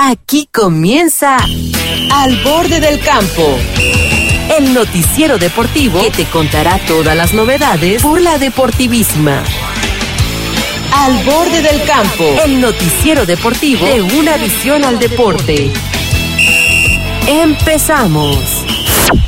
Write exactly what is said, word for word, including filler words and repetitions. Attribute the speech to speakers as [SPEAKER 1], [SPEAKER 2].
[SPEAKER 1] Aquí comienza Al Borde del Campo, el noticiero deportivo que te contará todas las novedades por la Deportivísima. Al Borde del Campo, el noticiero deportivo de una visión al deporte. Empezamos.